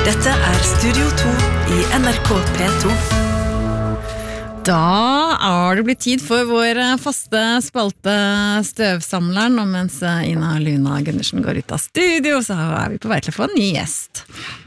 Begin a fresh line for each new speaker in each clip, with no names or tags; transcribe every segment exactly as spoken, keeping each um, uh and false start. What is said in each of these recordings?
Dette er Studio to i N R K P to.
Da er det blitt tid for vår faste spalte Støvsamleren, og mens Ina Luna Gundersen går ut av studio, så er vi på vei til å få en ny gjest.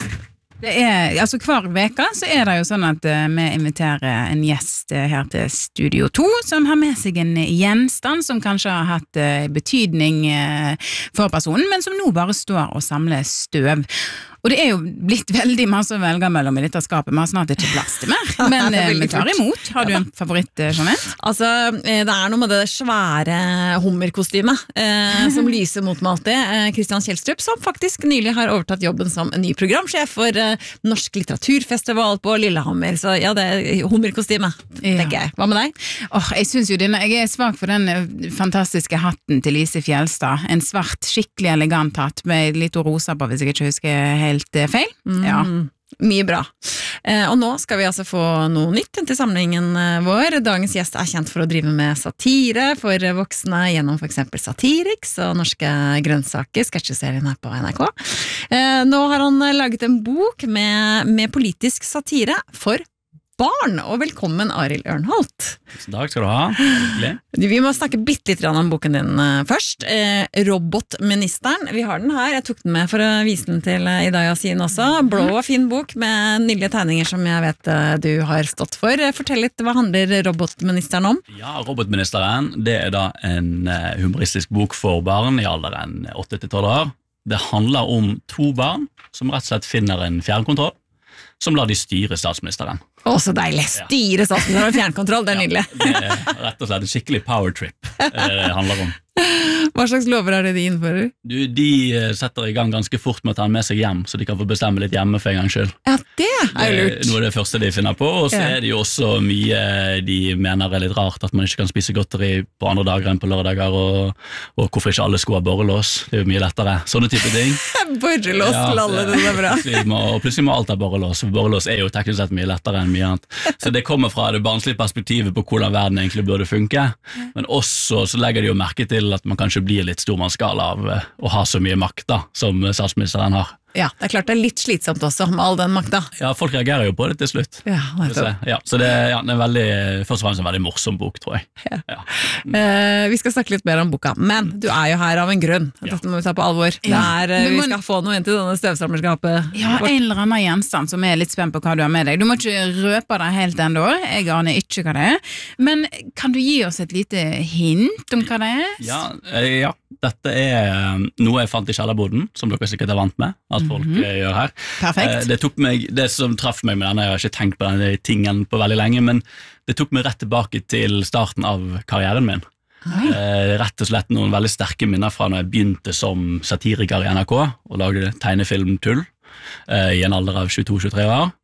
Det er, altså hver veka så er det jo sånn at uh, vi inviterer en gjest uh, her til Studio to, som har med seg en gjenstand som kanskje har hatt uh, betydning uh, for personen, men som nå bare står og samler støv. Og det er jo blitt veldig masse å velge mellom i dette skapet, vi har snart ikke plass til mer, men uh, vi tar imot. Har du en favoritt, uh, Jeanette?
Altså, det er noe med det svære hummerkostymet eh, som lyser mot meg alltid. Eh, Christian Kjellstrup, som faktisk nylig har overtatt jobben som ny programsjef for eh, Norsk litteraturfestival på Lillehammer. Så ja, det er hummerkostyme, ja. Tenker jeg. Hva med deg?
Oh, jeg synes jo denne, jeg er svak for den fantastiske hatten til Lise Fjelstad. En svart, skikkelig elegant hatt med litt rosa på, hvis jeg ikke husker helt feil.
Mm.
Ja.
Mye bra. Eh, og nå skal vi altså få noe nytt til samlingen vår. Dagens gjest er kjent for å drive med satire for voksne gjennom for eksempel Satiriks og Norske grønnsaker, sketsjeserien her på N R K. Eh, nå har han laget en bok med, med politisk satire for barn, og velkommen Arild Ørnholt.
Tusen takk skal du ha. Hyggelig.
Vi må snakke bitte litt om boken din først. Eh, Robotministeren, vi har den her. Jeg tok den med for å vise den til Ida Yasin også. Blå og fin bok med nydelige tegninger som jeg vet du har stått for. Fortell litt, hva handler Robotministeren om?
Ja, Robotministeren, det er da en humoristisk bok for barn i alderen åtte til tolv år. Det handler om to barn som rett og slett finner en fjernkontroll som lar de styre statsministeren.
Å, så deilig. Styre statsministeren med fjernkontroll, det er nydelig.
Ja, det er rett og slett en skikkelig power trip det handler om.
Hva slags lover er det de innfører?
Du, de setter i gang ganske fort med å ta den med seg hjem, så de kan få bestemme litt hjemme for en gang skyld.
Ja, det er jo lurt.
Noe av det første de finner på, og så
ja.
er det jo også mye de mener er litt rart, at man ikke kan spise godteri på andre dager enn på lørdager, og, og hvorfor ikke alle sko har borrelås. Det er jo mye lettere. Sånne type ting.
Borrelås
ja,
til alle, det er bra.
Må, og plutselig må alt ha borrelås, for borrelås er jo teknisk sett mye lettere enn mye annet. Så det kommer fra det barnslige perspektivet på hvordan verden egentlig burde funke, men også så legger de jo merke til at man kanskje blir litt stormannsgal av å ha så mye makt da, som statsministeren har.
Ja, det er klart det er litt slitsomt også med all den makta.
Ja, folk reagerer jo på det til slutt.
Ja,
ja, så det, ja, det er veldig, først og fremst en veldig morsom bok, tror jeg.
Ja.
Ja.
Eh, vi skal snakke litt mer om boka, men du er jo her av en grunn. Dette må vi ta på alvor.
Ja.
Det er, vi skal få noe inn til denne støvsamlerskapet.
Ja, en eller annen gjenstand som er litt spent på hva du har med deg. Du må ikke røpe deg helt ennå, jeg aner ikke hva det er. Men kan du gi oss et lite hint om hva det er?
Ja, ja. Dette er noe jeg fant i kjellerboden, som dere sikkert er vant med, at folk mm-hmm. gjør her.
Perfekt.
Det tok meg, det som traff meg med denne, jeg har ikke tenkt på denne tingen på veldig lenge, men det tok meg rett tilbake til starten av karrieren min. Eh, rett og slett noen veldig sterke minner fra når jeg begynte som satiriker i N R K, og lagde tegnefilmtull eh, i en alder av tjueto til tjuetre år.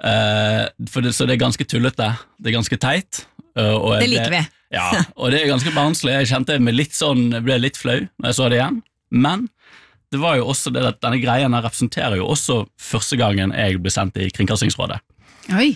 Eh, for det, så det er ganske tullete, det er ganske teit. Og
det liker vi.
Ja, og det er ganske barnslig. Jeg kjente meg litt sånn, jeg ble litt flau når jeg så det igjen, men det var jo også det at denne greien her representerer jo også første gangen jeg ble sendt i Kringkastingsrådet.
Oi!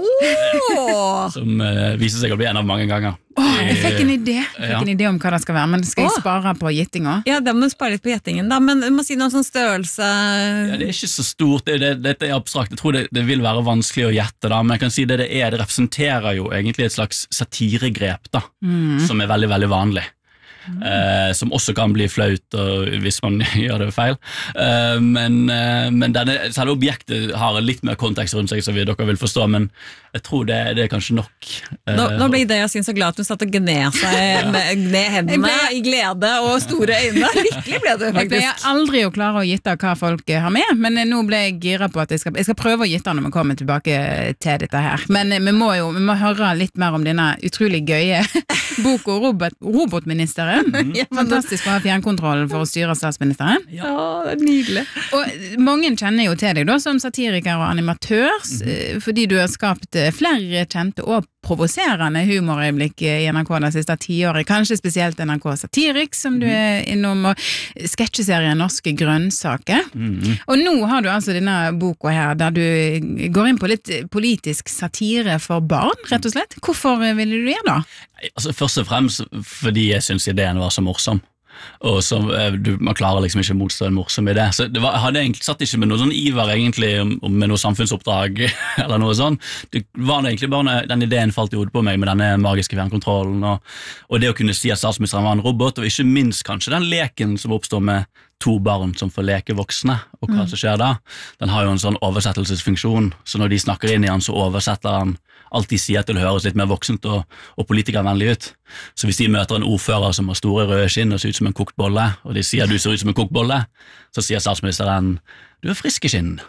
Oh.
Som uh, viser seg å bli en av mange ganger.
Oh, jeg fikk en idé Jeg fikk
ja.
en idé om hva det skal være, men skal jeg
oh.
spare på gittinga?
Ja, da må du spare litt på gittingen da, men du må si noen sånn størrelse.
Ja, det er ikke så stort, det, det, dette er abstrakt. Jeg tror det, det vil være vanskelig å gjette da, men jeg kan si det det er, det representerer jo egentlig et slags satiregrep da, mm. som er veldig, veldig vanlig. Mm. Eh, som også kan bli flaut og, hvis man gjør det feil eh, men, eh, men denne, selve objektet har litt mer kontekst rundt seg som vi, dere vil forstå, men jeg tror det, det er kanskje nok eh,
Nå, nå ble det jeg synes så glad at du satt og gned seg ja. med, gned hendene ble, i glede og store øyne. Lykkelig ble du faktisk.
Jeg pleier aldri å klare å gitte hva folk har med, men nå ble jeg gira på at jeg skal, jeg skal prøve å gitte når vi kommer tilbake til dette her, men vi må jo vi må høre litt mer om denne utrolig gøye bok og robot, robotministeren. Mm. Fantastisk å ha fjernkontroll for å styre statsministeren.
Ja, det er nydelig.
Og mange kjenner jo til deg da, som satiriker og animatør, mm. fordi du har skapt flere kjente og provoserende humorøyeblikk i N R K det siste tiåret, kanskje spesielt N R K Satiriks, som du er innom, og sketsjeserien Norske grønnsaker. Mm. Og nå har du altså denne boka her, der du går inn på litt politisk satire for barn, rett og slett. Hvorfor ville du gjøre det?
Altså, først og fremst fordi jeg synes ideen var så morsom. og så du, man klarer liksom ikke motstå en morsom idé. Så det var, jeg hadde egentlig satt ikke med noe sånn iver egentlig, med noe samfunnsoppdrag eller noe sånn. Det var egentlig bare den ideen falt i hodet på meg med denne magiske fjernkontrollen, og, og det å kunne si at statsministeren var en robot, og ikke minst kanskje den leken som oppstår med to barn som får leke voksne, og hva som skjer da. Den har jo en sånn oversettelsesfunksjon, så når de snakker inn i han, så oversetter han alt de sier til å høres litt mer voksent og, og politikervennlig ut. Så hvis de møter en ordfører som har store røde skinn og ser ut som en kokt bolle, og de sier du ser ut som en kokt bolle, så sier statsministeren du er frisk i skinn.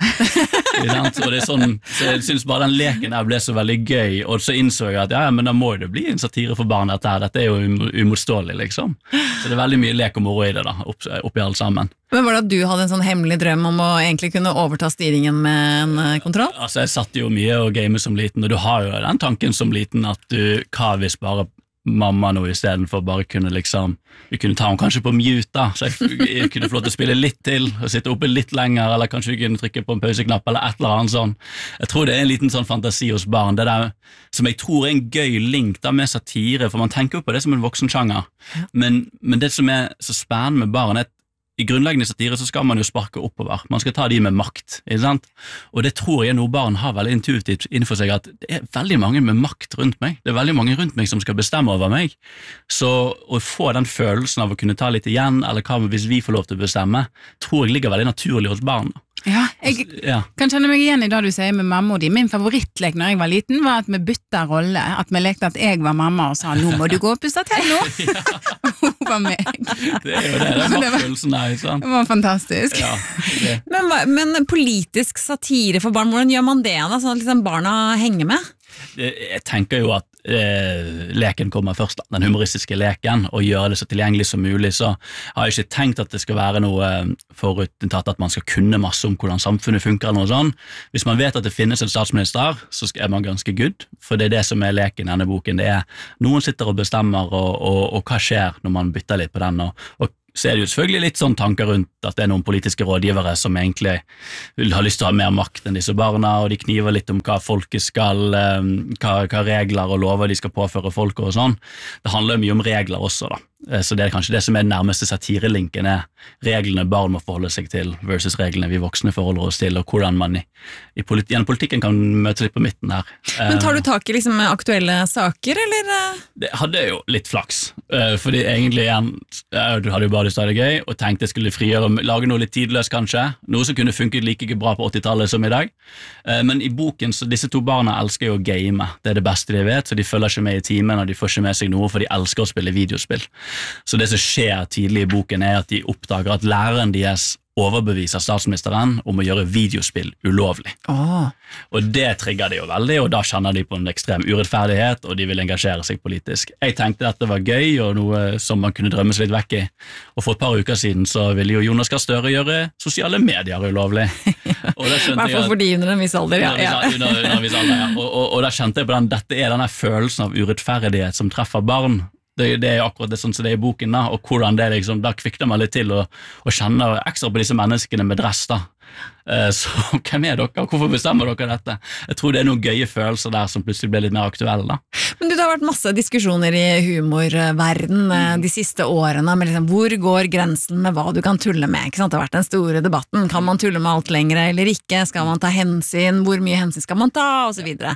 Og det er sånn, så jeg synes bare den leken der ble så veldig gøy, og så innså jeg at ja, men da må det bli en satire for barn dette her, dette er jo umotståelig liksom. Så det er veldig mye lek og moro i det da, opp, oppi alt sammen.
Men var det at du hadde en sånn hemmelig drøm om å egentlig kunne overta styringen med en kontroll?
Altså jeg satt jo mye og gamet som liten, og du har jo den tanken som liten at du, hva hvis bare mamma nå i stedet for bare kunne liksom, vi kunne ta henne kanskje på mute da, så jeg, jeg kunne få lov til å spille litt til og sitte oppe litt lenger, eller kanskje vi kunne trykke på en pauseknapp eller et eller annet sånn. Jeg tror det er en liten sånn fantasi hos barn, det der som jeg tror er en gøy link da med satire, for man tenker jo på det som en voksen sjanger, men, men det som er så spennende med barn er at i grunnleggende satire så skal man jo sparke oppover, man skal ta de med makt, ikke sant? Og det tror jeg noe barn har veldig intuitivt innenfor seg, at det er veldig mange med makt rundt meg, det er veldig mange rundt meg som skal bestemme over meg, så å få den følelsen av å kunne ta litt igjen, eller hva hvis vi får lov til å bestemme, tror jeg ligger veldig naturlig hos barn.
Ja, jeg
ja.
kan kjenne meg igjen i det du sier med mamma og de. Min favorittlek når jeg var liten var at vi bytta rolle, at vi lekte at jeg var mamma og sa nå må du gå og pusse til nå. Hun var meg.
Det er jo det, det er maktfølelsen der, ikke sant?
Det var fantastisk.
Ja, det.
Men, hva- men politisk satire for barn, hvordan gjør man det da, sånn at liksom barna henger med?
Det- Jeg tenker jo at eh, leken kommer først, da, den humoristiske leken, og gjøre det så tilgjengelig som mulig, så har jeg ikke tenkt at det skal være noe eh, forutinntatt at man skal kunne masse om hvordan samfunnet funker eller noe sånn. Hvis man vet at det finnes en statsminister, så er man ganske good, for det er det som er leken i denne boken. Det er noen sitter og bestemmer, og, og, og hva skjer når man bytter litt på den, og, og så er det jo selvfølgelig litt sånn tanker rundt at det er noen politiske rådgivere som egentlig vil ha lyst til å ha mer makt enn disse barna, og de kniver litt om hva folket skal, eh, hva, hva regler og lover de skal påføre folk og sånn. Det handler mye om regler også da, Eh, så det er kanskje det som er den nærmeste satirelinken, er reglene barn må forholde seg til versus reglene vi voksne forholder oss til, og hvordan man i, i politi- gjennom politikken kan møte litt på midten her.
Men tar du tak i liksom aktuelle saker, eller?
Det hadde jo litt flaks, eh, fordi egentlig igjen, eh, du hadde jo bare lyst til å ha det gøy, og tenkte jeg skulle frigjøre, lage noe litt tidløst kanskje, noe som kunne funket like ikke bra på åttitallet som i dag. Eh, Men i boken, så disse to barna elsker jo å game, det er det beste de vet, så de følger ikke med i timen, og de får ikke med seg noe, for de elsker å spille videospill. Så det som skjer tidlig i boken er at de oppdager at læreren deres overbeviser statsministeren om å gjøre videospill ulovlig.
Åh.
Og det trigger de jo veldig, og da kjenner de på en ekstrem urettferdighet, og de vil engasjere seg politisk. Jeg tenkte dette var gøy, og noe som man kunne drømme seg litt vekk i. Og for et par uker siden så ville jo Jonas Gahr Støre gjøre sosiale medier ulovlig. Og da
I
skjønte
hvert
jeg
fall
at
for de under en viss alder, ja.
under,
ja.
under, under, under viss alder, ja. og, og, og da kjente jeg på den, dette er denne følelsen av urettferdighet som treffer barn. Det, det er akkurat det sånn som det er i boken da, og hvordan det liksom, da kvikner man litt til å, å kjenne ekstra på disse menneskene med dress da. Eh, Så hvem er dere? Hvorfor bestemmer dere dette? Jeg tror det er noen gøye følelser der som plutselig ble litt mer aktuelle da.
Men du, det har vært masse diskusjoner i humorverden eh, de siste årene, med liksom, hvor går grensen med hva du kan tulle med, ikke sant? Det har vært den store debatten, kan man tulle med alt lenger eller ikke, skal man ta hensyn, hvor mye hensyn skal man ta, og så videre.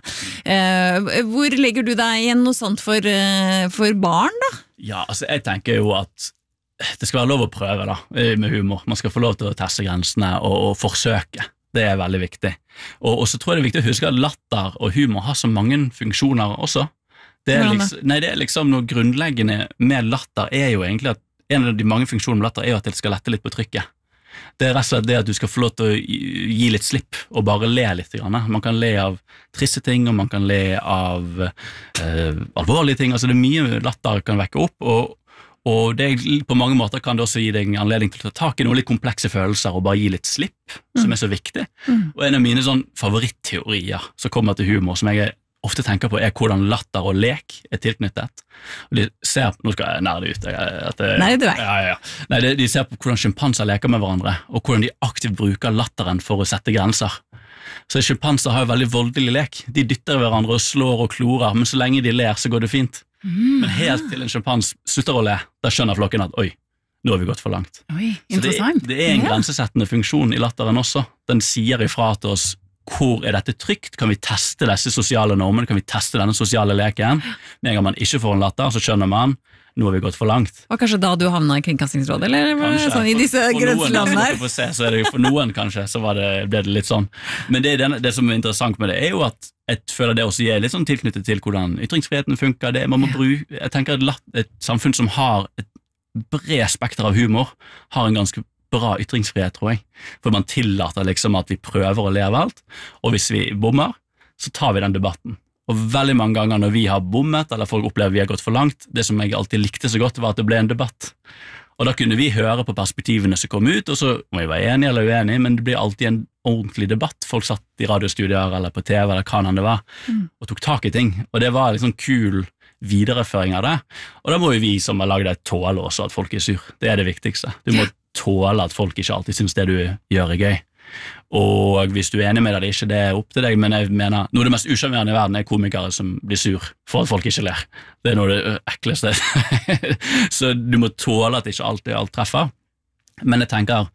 Eh, Hvor legger du deg i noe sånt for, eh, for barn da?
Ja, altså jeg tenker jo at det skal være lov å prøve da, med humor. Man skal få lov til å teste grensene og, og forsøke. Det er veldig viktig. Og, og så tror jeg det er viktig å huske at latter og humor har så mange funksjoner også. Det er,
Hvordan da?
liksom, nei, det er liksom noe grunnleggende med latter er jo egentlig at en av de mange funksjonene med latter er jo at det skal lette litt på trykket. Det er rett og slett det at du skal få lov til å gi litt slipp og bare le litt. Man kan le av triste ting, og man kan le av eh, alvorlige ting. Altså det er mye latter kan vekke opp, og Og det, på mange måter kan det også gi deg en anledning til å ta tak i noen litt komplekse følelser og bare gi litt slipp, som er så viktig.
Mm.
Og en av mine sånn favoritteorier som kommer til humor, som jeg ofte tenker på, er hvordan latter og lek er tilknyttet. Og de ser, nå skal jeg nerde ut. At det,
Nei, det er
ja, ja. Nei, de, de ser på hvordan sjimpanser leker med hverandre, og hvordan de aktivt bruker latteren for å sette grenser. Så sjimpanser har jo veldig voldelig lek. De dytter hverandre og slår og klorer, men så lenge de ler så går det fint. Men helt til en sjimpans slutter å le, da skjønner flokken at oi, nå har vi gått for langt.
Oi,
Så det,
interessant.
det er en
Ja.
grensesettende funksjon i latteren også. Den sier ifra til oss hvor er dette trygt, kan vi teste disse sosiale normene, kan vi teste denne sosiale leken. Med en gang man ikke får en latter, så skjønner man nå har vi gått for langt.
Og kanskje da du havna i Kringkastingsrådet, eller
Kanskje.
sånn, i disse
For- for
grenselandene
noen,
her?
for, se, så er det jo for noen kanskje, så var det, ble det litt sånn. Men det, er den, det som er interessant med det, er jo at jeg føler det også er litt sånn tilknyttet til hvordan ytringsfriheten funker. Det, man må bruke, jeg tenker at latt- et samfunn som har et bred spekter av humor, har en ganske bra ytringsfrihet, tror jeg. For man tillater liksom at vi prøver å leve alt, og hvis vi bommer, så tar vi den debatten. Og veldig mange ganger når vi har bommet, eller folk opplever vi har gått for langt, det som jeg alltid likte så godt var at det ble en debatt. Og da kunne vi høre på perspektivene som kom ut, og så må vi være enige eller uenige, men det blir alltid en ordentlig debatt. Folk satt i radiostudier eller på T V eller hva enn det var,
Mm.
og tok tak i ting. Og det var liksom kul videreføring av det. Og da må jo vi som har laget det tåle også at folk er sur. Det er det viktigste. Du må tåle at folk ikke alltid synes det du gjør er gøy. Og hvis du er enig med det eller ikke, det er opp til deg, men jeg mener, noe av det mest usjarmerende i verden er komikere som blir sur for at folk ikke ler. Det er noe av det ekleste. Så du må tåle at ikke alltid alt treffer. Men jeg tenker,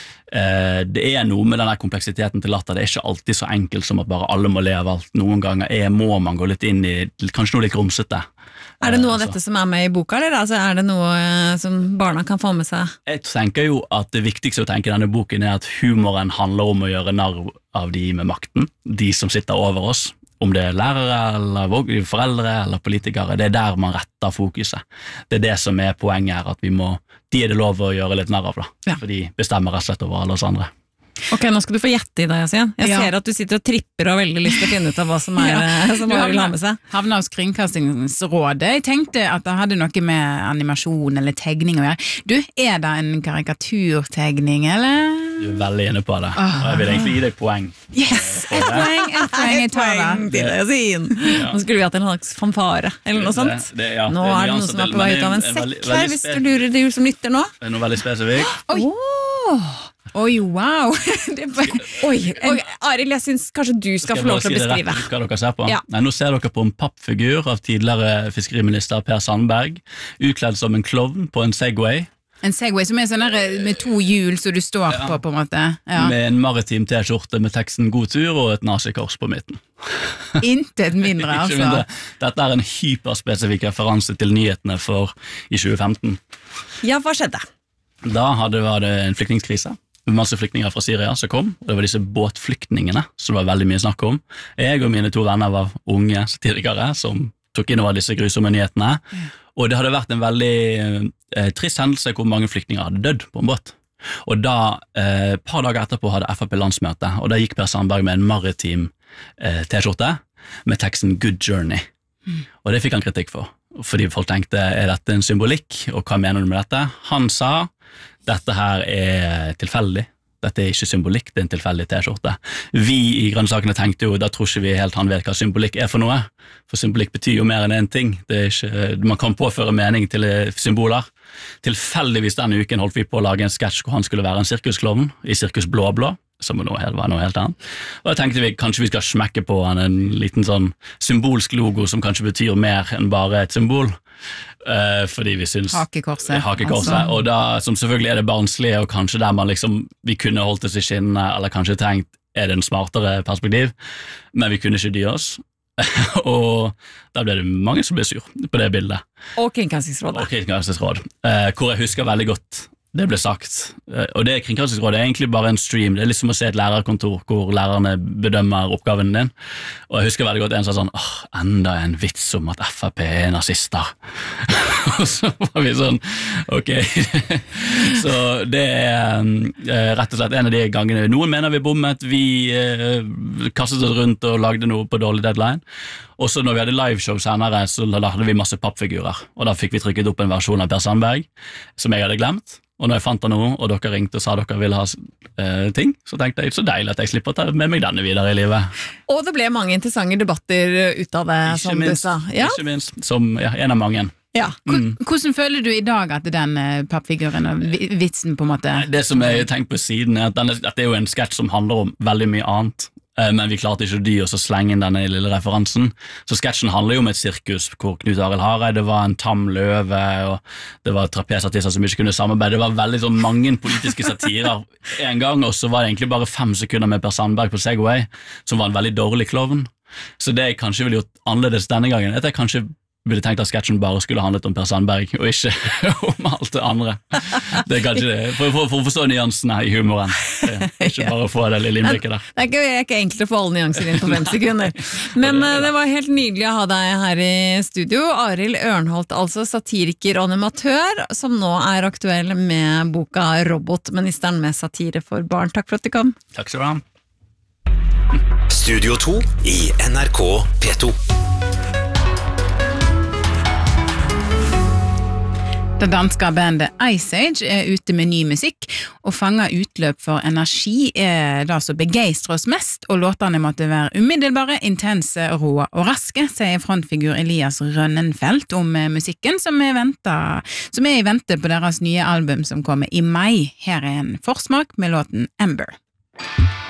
eh, det er noe med denne kompleksiteten til latter. Det er ikke alltid så enkelt som at bare alle må le av alt. Noen ganger er, må man gå litt inn i kanskje noe litt grumsete.
Er det noe av
Eh,
dette som er med i boka, eller altså, er det noe eh, som barna kan få med seg?
Jeg tenker jo at det viktigste å tenke i denne boken er at humoren handler om å gjøre narr av de med makten, de som sitter over oss, om det er lærere eller vog- foreldre eller politikere. Det er der man retter fokuset. Det er det som er poenget her, at vi må, de er det lov å gjøre litt narr av, da,
Ja.
for de bestemmer rett og slett over alle oss andre.
Ok, nå skal du få gjette i deg, Yasin. Jeg
Ja.
ser at du sitter og tripper og har veldig lyst til å finne ut av hva som er,
Ja.
som
Du
man vil ha
havner-
med seg.
Havna hos Kringkastingsrådet. Jeg tenkte at det hadde noe med animasjon eller tegning å gjøre. Du, er det en karikaturtegning, eller?
Du er veldig inne på det,
Ah.
og jeg vil egentlig gi deg poeng.
Yes!
for
Ett
det.
poeng, ett poeng, jeg tar
Poeng
det.
til Yasin.
Ja.
Nå skulle vi hatt en slags fanfare, eller noe sånt.
Det- det- ja,
Nå
det
er det noen
nyanser
som er
til,
på vei
men
ut av en
det er
sekk
veldig-
her,
veldig
hvis
spe-
du lurer du som lytter nå.
Det er noe veldig spesifikt.
Oi.
Åh.
Oi, wow! Det er bare-
Oi, og Arild, jeg syns kanskje du skal
Skal
få lov
jeg bare
til å
si det
beskrive.
rett, hva dere ser på?
Ja.
Nei, nå ser dere på en pappfigur av tidligere fiskeriminister Per Sandberg, utkledd som en klovn på en Segway,
En Segway som er sånn der med to hjul så du står
Ja.
på, på en måte. Ja.
med en maritim T-skjorte med teksten 'God tur' og et nazikors på midten.
Intet mindre,
Ikke
altså.
mindre. Dette er en hyperspesifikk referanse til nyhetene for i tjue femten.
Ja, hva skjedde?
Da hadde, var det en flyktningkrise. Masse flyktninger fra Syria som kom, og det var disse båtflyktningene som det var veldig mye snakk om. Jeg og mine to venner var unge satirikere som tok innover disse grusomme nyhetene, og det hadde vært en veldig eh, trist hendelse hvor mange flyktninger hadde dødd på en båt. Og da, eh, et par dager etterpå hadde F R P landsmøte, og da gikk Per Sandberg med en maritim eh, T-skjorte med teksten 'Good Journey'. Og det fikk han kritikk for, fordi folk tenkte, er dette en symbolikk, og hva mener du med dette? Han sa, dette her er tilfeldig, dette er ikke symbolikk, det er en tilfeldig T-skjorte. Vi i Grønnsakene tenkte jo, da tror ikke vi helt han vet hva symbolikk er for noe, for symbolikk betyr jo mer enn en ting. Det er ikke, man kan påføre mening til symboler. Tilfeldigvis denne uken holdt vi på å lage en sketsj hvor han skulle være en sirkusklovn i Sirkus Blå-Blå, som noe, var noe helt annet. Og da tenkte vi kanskje vi skal smekke på han en liten sånn symbolsk logo som kanskje betyr mer enn bare et symbol. Uh, fordi vi syns
Hakekorset.
Hakekorset,
altså.
og da, som selvfølgelig er det barnslige, og kanskje der man liksom, vi kunne holdt oss i skinnene, eller kanskje tenkt, er det en smartere perspektiv, men vi kunne ikke dy oss, og da ble det mange som ble sur på det bildet.
Og Kringkastingsrådet.
Og Kringkastingsråd, eh, hvor jeg husker veldig godt det ble sagt, eh, og det Kringkastingsrådet er egentlig bare en stream, det er liksom å se et lærerkontor hvor lærerne bedømmer oppgaven din, og jeg husker veldig godt en sa sånn, åh, enda en vits om at F R P er nazister, og så var vi sånn, ok, så det er eh, rett og slett en av de gangene, noen mener vi bommet, vi eh, kastet oss rundt og lagde noe på dårlig deadline, og så når vi hadde liveshow senere, så da hadde vi masse pappfigurer, og da fikk vi trykket opp en versjon av Per Sandberg, som jeg hadde glemt, og når jeg fant det nå, og dere ringte og sa dere ville ha eh, ting, så tenkte jeg så deilig at jeg slipper å ta med meg denne videre i livet.
Og det ble mange interessante debatter ut av det,
Ikke
som
minst,
du sa. Ja,
ikke minst, som ja, en av mange.
ja.
Mm.
Hvordan føler du i dag at den eh, pappfiguren og vi- vitsen på en måte
Det som jeg har tenkt på siden er at denne, dette er jo en sketsj som handler om veldig mye annet men vi klarte ikke å dy oss å slenge inn denne lille referansen. Så sketsjen handler jo om et sirkus hvor Knut Arild Hareide var en tam løve, og det var trapesartister som ikke kunne samarbeide. Det var veldig sånn mange politiske satirer en gang, og så var det egentlig bare fem sekunder med Per Sandberg på Segway, som var en veldig dårlig klovn. Så det jeg kanskje ville gjort annerledes denne gangen, er at jeg kanskje ville tenkt at sketsjen bare skulle handlet om Per Sandberg, og ikke om alt det andre. Det er kanskje det, for, for, for å forstå nyansene i humoren. Det, ikke bare få det lille innblikket der.
Det er ikke, det er ikke enkelt å få alle nyanser inn på fem sekunder. Men uh, det var helt nydelig å ha deg her i studio. Arild Ørnholt, altså satiriker og animatør, som nå er aktuell med boka Robotministeren med satire for barn. Takk for at du kom.
Takk skal du ha.
Studio to i N R K P to.
Det danske bandet Ice Age er ute med ny musikk, og fanger utløp for energi er det som begeistrer oss mest, og låtene måtte være umiddelbare, intense, rå og raske, sier frontfigur Elias Rønnenfeldt om musikken som er, ventet, som er i vente på deres nye album som kommer i mai. Her er en forsmak med låten Ember.